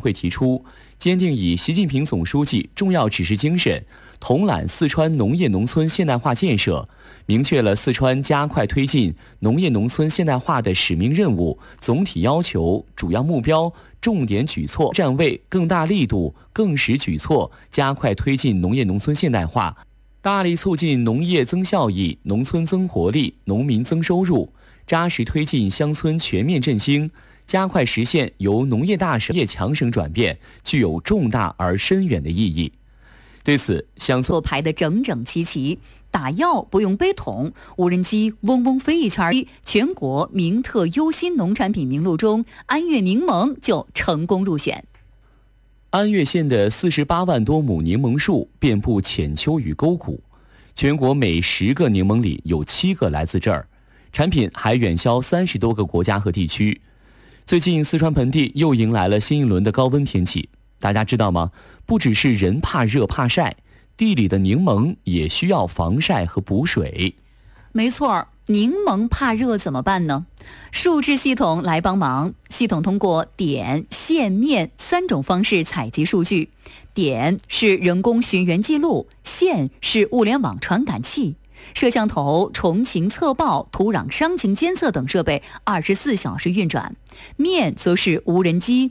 会提出，坚定以习近平总书记重要指示精神，统揽四川农业农村现代化建设，明确了四川加快推进农业农村现代化的使命任务、总体要求、主要目标、重点举措，站位更大力度、更实举措，加快推进农业农村现代化，大力促进农业增效益、农村增活力、农民增收入，扎实推进乡村全面振兴，加快实现由农业大省业强省转变，具有重大而深远的意义。对此，乡村排得整整齐齐，打药不用背桶，无人机嗡嗡飞一圈，全国名特优新农产品名录中，安岳柠檬就成功入选。 安岳县的48万多亩柠檬树遍布浅丘与沟谷，全国每10个柠檬里有7个来自这儿，产品还远销30多个国家和地区。最近四川盆地又迎来了新一轮的高温天气，大家知道吗？不只是人怕热怕晒，地里的柠檬也需要防晒和补水。 没错，柠檬怕热怎么办呢？数字系统来帮忙，系统通过点、线、面3种方式采集数据。点是人工寻源记录，线是物联网传感器，摄像头、虫禽测报、土壤伤情监测等设备24小时运转，面则是无人机